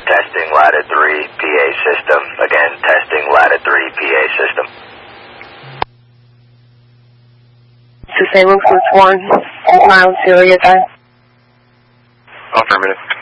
testing Ladder 3 PA system. Again, testing Ladder 3 PA system. St. St. Luke's 1, 8 miles, Syria time. Affirmative.